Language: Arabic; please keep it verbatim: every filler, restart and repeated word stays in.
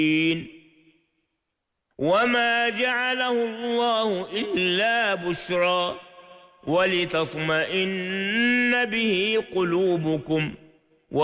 وما جعله الله إلا بشرى ولتطمئن به قلوبكم